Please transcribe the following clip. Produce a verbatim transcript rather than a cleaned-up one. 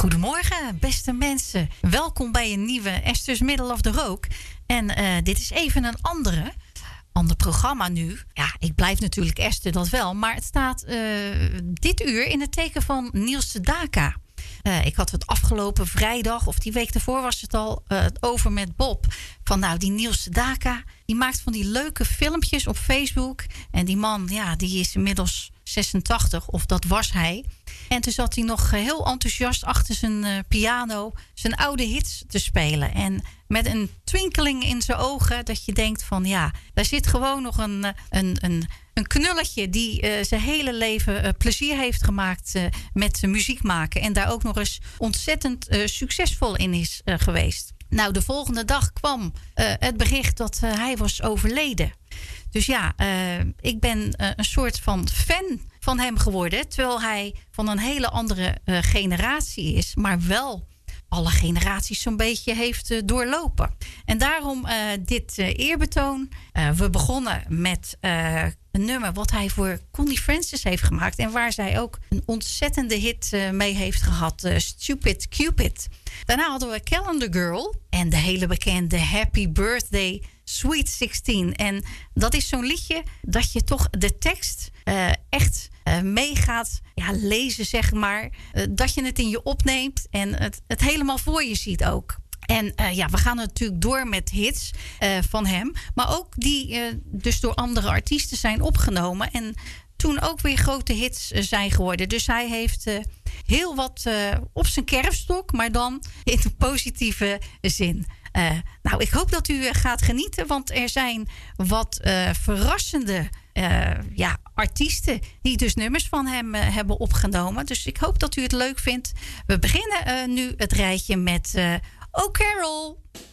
Goedemorgen, beste mensen. Welkom bij een nieuwe Esther's Middle of the Rock. En uh, dit is even een andere, ander programma nu. Ja, ik blijf natuurlijk Esther, dat wel. Maar het staat uh, dit uur in het teken van Niels Sedaka. Uh, ik had het afgelopen vrijdag, of die week daarvoor was het al, uh, over met Bob. Van nou, die Niels Sedaka, die maakt van die leuke filmpjes op Facebook. En die man, ja, die is inmiddels zesentachtig, of dat was hij. En toen zat hij nog heel enthousiast achter zijn uh, piano zijn oude hits te spelen. En met een twinkeling in zijn ogen dat je denkt van ja, daar zit gewoon nog een, een, een, een knulletje die uh, zijn hele leven uh, plezier heeft gemaakt uh, met uh, muziek maken. En daar ook nog eens ontzettend uh, succesvol in is uh, geweest. Nou, de volgende dag kwam uh, het bericht dat uh, hij was overleden. Dus ja, uh, ik ben uh, een soort van fan van hem geworden. Terwijl hij van een hele andere uh, generatie is. Maar wel alle generaties zo'n beetje heeft uh, doorlopen. En daarom uh, dit uh, eerbetoon. Uh, we begonnen met uh, een nummer wat hij voor Connie Francis heeft gemaakt. En waar zij ook een ontzettende hit uh, mee heeft gehad. Uh, Stupid Cupid. Daarna hadden we Calendar Girl. En de hele bekende Happy Birthday Sweet zestien. En dat is zo'n liedje dat je toch de tekst uh, echt uh, mee gaat ja, lezen, zeg maar. Uh, dat je het in je opneemt en het, het helemaal voor je ziet ook. En uh, ja, we gaan natuurlijk door met hits uh, van hem. Maar ook die uh, dus door andere artiesten zijn opgenomen. En toen ook weer grote hits uh, zijn geworden. Dus hij heeft uh, heel wat uh, op zijn kerfstok. Maar dan in een positieve zin. Uh, nou, ik hoop dat u uh, gaat genieten. Want er zijn wat uh, verrassende uh, ja, artiesten die dus nummers van hem uh, hebben opgenomen. Dus ik hoop dat u het leuk vindt. We beginnen uh, nu het rijtje met uh, Oh Carol.